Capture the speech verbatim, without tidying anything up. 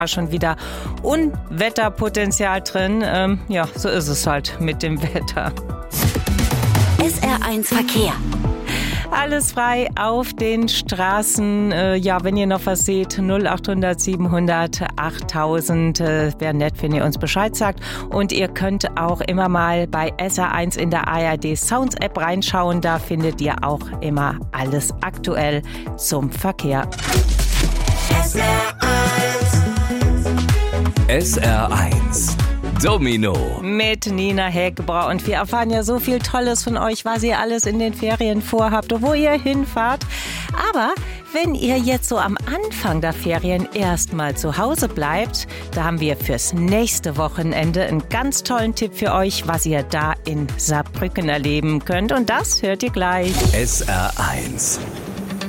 schon wieder Unwetterpotenzial drin. Ähm, ja, so ist es halt mit dem Wetter. S R eins Verkehr. Alles frei auf den Straßen. Äh, ja, wenn ihr noch was seht, null acht hundert siebenhundert achttausend. Äh, Wäre nett, wenn ihr uns Bescheid sagt. Und ihr könnt auch immer mal bei S R eins in der A R D Sounds App reinschauen. Da findet ihr auch immer alles aktuell zum Verkehr. S R eins. S R eins. Domino. Mit Nina Heckbra. Und wir erfahren ja so viel Tolles von euch, was ihr alles in den Ferien vorhabt und wo ihr hinfahrt. Aber wenn ihr jetzt so am Anfang der Ferien erstmal zu Hause bleibt, da haben wir fürs nächste Wochenende einen ganz tollen Tipp für euch, was ihr da in Saarbrücken erleben könnt. Und das hört ihr gleich. S R eins.